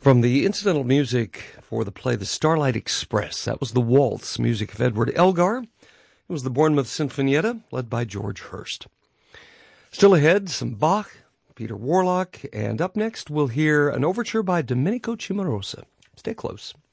From the incidental music for the play The Starlight Express, that was the waltz, music of Edward Elgar. It was the Bournemouth Sinfonietta, led by George Hurst. Still ahead, some Bach, Peter Warlock, and up next we'll hear an overture by Domenico Cimarosa. Stay close.